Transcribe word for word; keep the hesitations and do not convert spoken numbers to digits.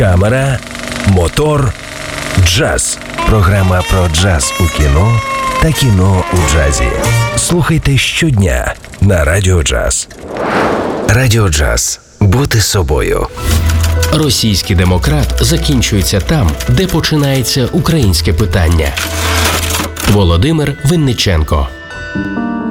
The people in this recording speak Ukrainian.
камера, мотор, джаз. Програма про джаз у кіно та кіно у джазі. Слухайте щодня на Радіо Джаз. Радіо Джаз. Бути собою. Російський демократ закінчується там, де починається українське питання. Володимир Винниченко.